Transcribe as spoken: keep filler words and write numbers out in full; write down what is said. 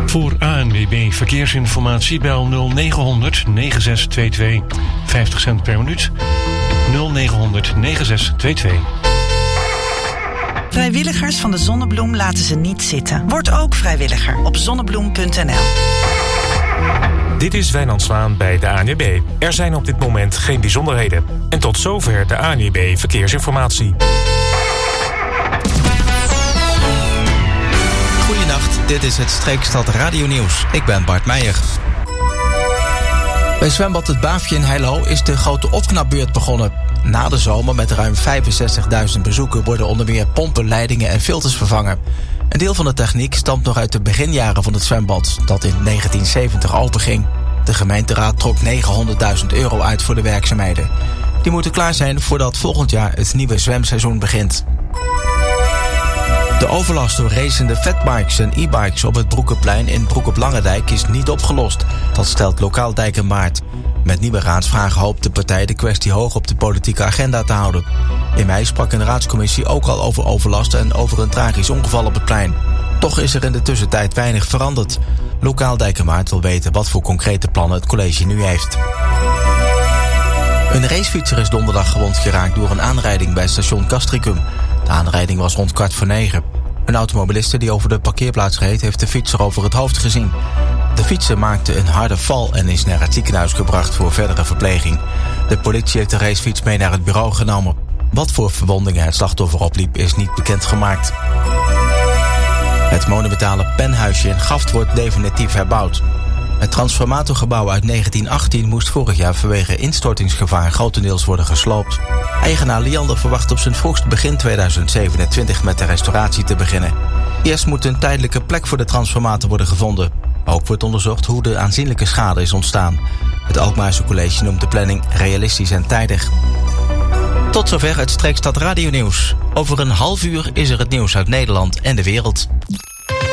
Voor A N W B Verkeersinformatie bel nul negen negen zes twee twee. vijftig cent per minuut. nul negen negen zes twee twee. Vrijwilligers van de Zonnebloem laten ze niet zitten. Word ook vrijwilliger op zonnebloem punt n l. Dit is Wijnand Zwaan bij de A N W B. Er zijn op dit moment geen bijzonderheden. En tot zover de A N W B Verkeersinformatie. Goedenacht, dit is het Streekstad Radio Nieuws. Ik ben Bart Meijer. Bij zwembad Het Baafje in Heilo is de grote opknapbeurt begonnen. Na de zomer met ruim vijfenzestigduizend bezoeken worden onder meer pompen, leidingen en filters vervangen. Een deel van de techniek stamt nog uit de beginjaren van het zwembad, dat in negentien zeventig openging. De gemeenteraad trok negenhonderdduizend euro uit voor de werkzaamheden. Die moeten klaar zijn voordat volgend jaar het nieuwe zwemseizoen begint. De overlast door racende fatbikes en e-bikes op het Broekenplein in Broek op Langendijk is niet opgelost. Dat stelt Lokaal Dijk en Maart. Met nieuwe raadsvragen hoopt de partij de kwestie hoog op de politieke agenda te houden. In mei sprak een raadscommissie ook al over overlast en over een tragisch ongeval op het plein. Toch is er in de tussentijd weinig veranderd. Lokaal Dijk en Maart wil weten wat voor concrete plannen het college nu heeft. Een racefietser is donderdag gewond geraakt door een aanrijding bij station Castricum. De aanrijding was rond kwart voor negen. Een automobiliste die over de parkeerplaats reed heeft de fietser over het hoofd gezien. De fietser maakte een harde val en is naar het ziekenhuis gebracht voor verdere verpleging. De politie heeft de racefiets mee naar het bureau genomen. Wat voor verwondingen het slachtoffer opliep is niet bekendgemaakt. Het monumentale penhuisje in Gaft wordt definitief herbouwd. Het transformatorgebouw uit negentien achttien moest vorig jaar vanwege instortingsgevaar grotendeels worden gesloopt. Eigenaar Liander verwacht op zijn vroegst begin tweeduizend zevenentwintig met de restauratie te beginnen. Eerst moet een tijdelijke plek voor de transformator worden gevonden. Ook wordt onderzocht hoe de aanzienlijke schade is ontstaan. Het Alkmaarse College noemt de planning realistisch en tijdig. Tot zover het Streekstad Radio Nieuws. Over een half uur is er het nieuws uit Nederland en de wereld.